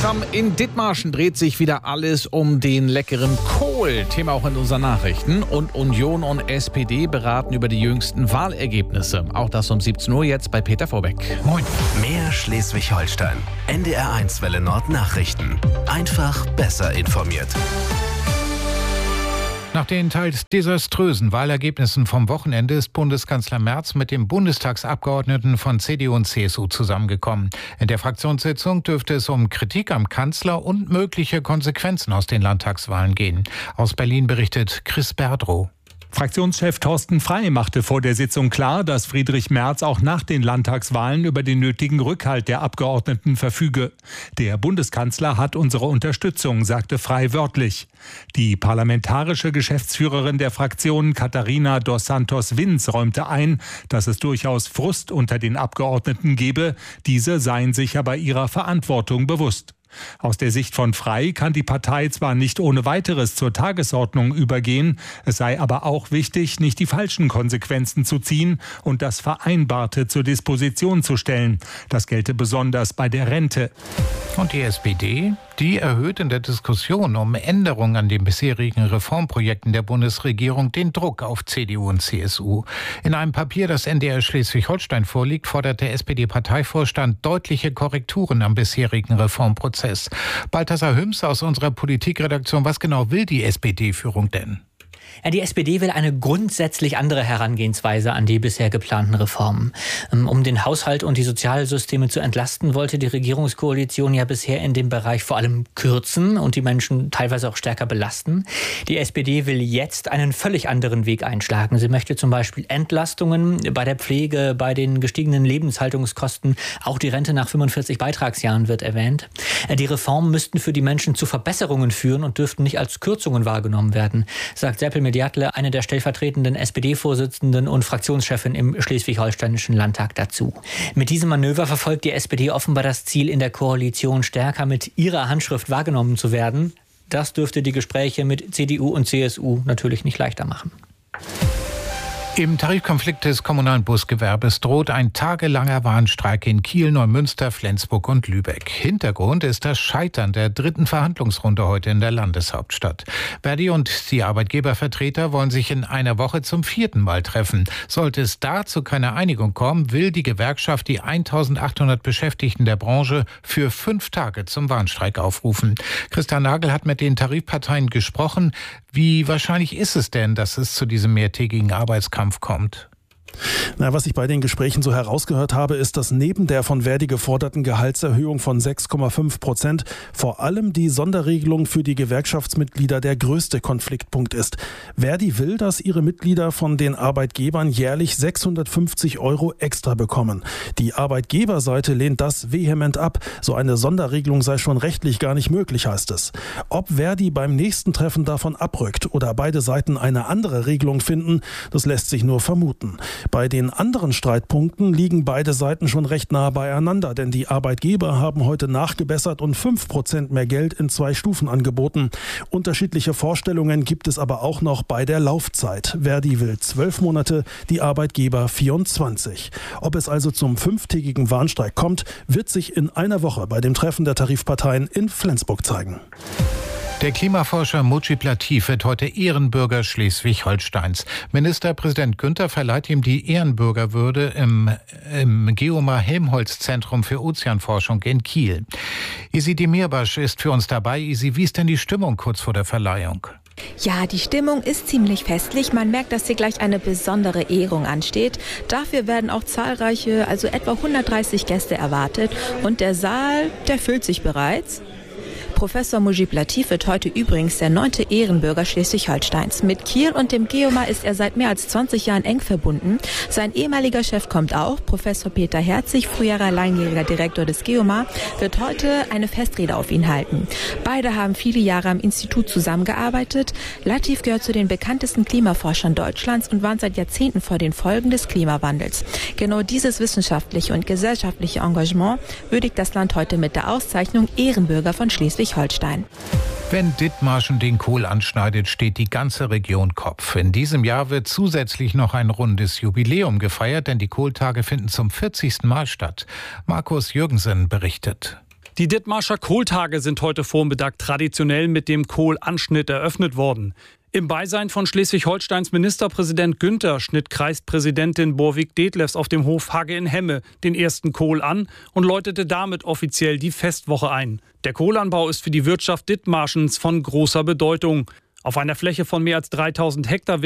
Programm in Dithmarschen dreht sich wieder alles um den leckeren Kohl. Thema auch in unseren Nachrichten. Und Union und SPD beraten über die jüngsten Wahlergebnisse. Auch das um 17 Uhr jetzt bei Peter Vorbeck. Moin. Mehr Schleswig-Holstein. NDR1 Welle Nord Nachrichten. Einfach besser informiert. Nach den teils desaströsen Wahlergebnissen vom Wochenende ist Bundeskanzler Merz mit dem Bundestagsabgeordneten von CDU und CSU zusammengekommen. In der Fraktionssitzung dürfte es um Kritik am Kanzler und mögliche Konsequenzen aus den Landtagswahlen gehen. Aus Berlin berichtet Chris Berdrow. Fraktionschef Thorsten Frey machte vor der Sitzung klar, dass Friedrich Merz auch nach den Landtagswahlen über den nötigen Rückhalt der Abgeordneten verfüge. Der Bundeskanzler hat unsere Unterstützung, sagte Frey wörtlich. Die parlamentarische Geschäftsführerin der Fraktion Katharina dos Santos-Vins räumte ein, dass es durchaus Frust unter den Abgeordneten gebe. Diese seien sich aber ihrer Verantwortung bewusst. Aus der Sicht von Frey kann die Partei zwar nicht ohne weiteres zur Tagesordnung übergehen, es sei aber auch wichtig, nicht die falschen Konsequenzen zu ziehen und das Vereinbarte zur Disposition zu stellen. Das gelte besonders bei der Rente. Und die SPD? Die erhöht in der Diskussion um Änderungen an den bisherigen Reformprojekten der Bundesregierung den Druck auf CDU und CSU. In einem Papier, das NDR Schleswig-Holstein vorliegt, fordert der SPD-Parteivorstand deutliche Korrekturen am bisherigen Reformprozess. Balthasar Hüms aus unserer Politikredaktion, was genau will die SPD-Führung denn? Die SPD will eine grundsätzlich andere Herangehensweise an die bisher geplanten Reformen. Um den Haushalt und die Sozialsysteme zu entlasten, wollte die Regierungskoalition ja bisher in dem Bereich vor allem kürzen und die Menschen teilweise auch stärker belasten. Die SPD will jetzt einen völlig anderen Weg einschlagen. Sie möchte zum Beispiel Entlastungen bei der Pflege, bei den gestiegenen Lebenshaltungskosten. Auch die Rente nach 45 Beitragsjahren wird erwähnt. Die Reformen müssten für die Menschen zu Verbesserungen führen und dürften nicht als Kürzungen wahrgenommen werden, sagt Seppel Mediatle, eine der stellvertretenden SPD-Vorsitzenden und Fraktionschefin im schleswig-holsteinischen Landtag dazu. Mit diesem Manöver verfolgt die SPD offenbar das Ziel, in der Koalition stärker mit ihrer Handschrift wahrgenommen zu werden. Das dürfte die Gespräche mit CDU und CSU natürlich nicht leichter machen. Im Tarifkonflikt des kommunalen Busgewerbes droht ein tagelanger Warnstreik in Kiel, Neumünster, Flensburg und Lübeck. Hintergrund ist das Scheitern der dritten Verhandlungsrunde heute in der Landeshauptstadt. Verdi und die Arbeitgebervertreter wollen sich in einer Woche zum 4. Mal treffen. Sollte es da zu keiner Einigung kommen, will die Gewerkschaft die 1800 Beschäftigten der Branche für 5 Tage zum Warnstreik aufrufen. Christa Nagel hat mit den Tarifparteien gesprochen. Wie wahrscheinlich ist es denn, dass es zu diesem mehrtägigen Arbeitskampf kommt? Was ich bei den Gesprächen so herausgehört habe, ist, dass neben der von Verdi geforderten Gehaltserhöhung von 6,5% vor allem die Sonderregelung für die Gewerkschaftsmitglieder der größte Konfliktpunkt ist. Verdi will, dass ihre Mitglieder von den Arbeitgebern jährlich 650 € extra bekommen. Die Arbeitgeberseite lehnt das vehement ab. So eine Sonderregelung sei schon rechtlich gar nicht möglich, heißt es. Ob Verdi beim nächsten Treffen davon abrückt oder beide Seiten eine andere Regelung finden, das lässt sich nur vermuten. Bei den anderen Streitpunkten liegen beide Seiten schon recht nah beieinander, denn die Arbeitgeber haben heute nachgebessert und 5% mehr Geld in 2 Stufen angeboten. Unterschiedliche Vorstellungen gibt es aber auch noch bei der Laufzeit. Verdi will 12 Monate, die Arbeitgeber 24. Ob es also zum 5-tägigen Warnstreik kommt, wird sich in einer Woche bei dem Treffen der Tarifparteien in Flensburg zeigen. Der Klimaforscher Mujib Latif wird heute Ehrenbürger Schleswig-Holsteins. Ministerpräsident Günther verleiht ihm die Ehrenbürgerwürde im Geomar-Helmholtz-Zentrum für Ozeanforschung in Kiel. Isi Demirbaş ist für uns dabei. Isi, wie ist denn die Stimmung kurz vor der Verleihung? Ja, die Stimmung ist ziemlich festlich. Man merkt, dass hier gleich eine besondere Ehrung ansteht. Dafür werden auch zahlreiche, also etwa 130 Gäste erwartet. Und der Saal, der füllt sich bereits. Professor Mujib Latif wird heute übrigens der 9. Ehrenbürger Schleswig-Holsteins. Mit Kiel und dem Geomar ist er seit mehr als 20 Jahren eng verbunden. Sein ehemaliger Chef kommt auch. Professor Peter Herzig, früherer langjähriger Direktor des Geomar, wird heute eine Festrede auf ihn halten. Beide haben viele Jahre am Institut zusammengearbeitet. Latif gehört zu den bekanntesten Klimaforschern Deutschlands und warnt seit Jahrzehnten vor den Folgen des Klimawandels. Genau dieses wissenschaftliche und gesellschaftliche Engagement würdigt das Land heute mit der Auszeichnung Ehrenbürger von Schleswig-Holstein. Wenn Dithmarschen den Kohl anschneidet, steht die ganze Region Kopf. In diesem Jahr wird zusätzlich noch ein rundes Jubiläum gefeiert, denn die Kohltage finden zum 40. Mal statt. Markus Jürgensen berichtet. Die Dithmarscher Kohltage sind heute Vormittag traditionell mit dem Kohlanschnitt eröffnet worden. Im Beisein von Schleswig-Holsteins Ministerpräsident Günther schnitt Kreispräsidentin Borvik Detlefs auf dem Hof Hagge in Hemme den ersten Kohl an und läutete damit offiziell die Festwoche ein. Der Kohlanbau ist für die Wirtschaft Dithmarschens von großer Bedeutung. Auf einer Fläche von mehr als 3000 Hektar